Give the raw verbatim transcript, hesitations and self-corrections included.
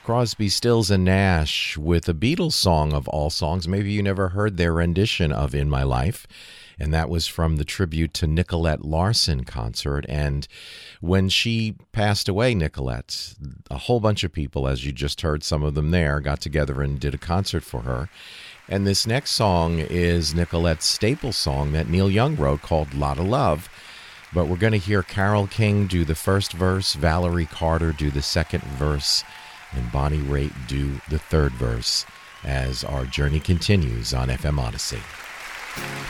Crosby, Stills, and Nash with a Beatles song of all songs. Maybe you never heard their rendition of In My Life, and that was from the tribute to Nicolette Larson concert. And when she passed away, Nicolette, a whole bunch of people, as you just heard some of them there, got together and did a concert for her. And this next song is Nicolette's staple song that Neil Young wrote called Lotta Love. But we're going to hear Carole King do the first verse, Valerie Carter do the second verse, and Bonnie Raitt do the third verse as our journey continues on F M Odyssey.